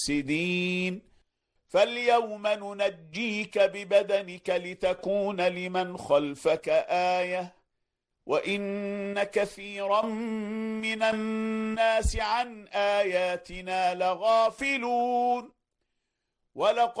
مفسدين فاليوم ننجيك ببدنك لتكون لمن خلفك آية وإن كثيرا من الناس عن آياتنا لغافلون ولقد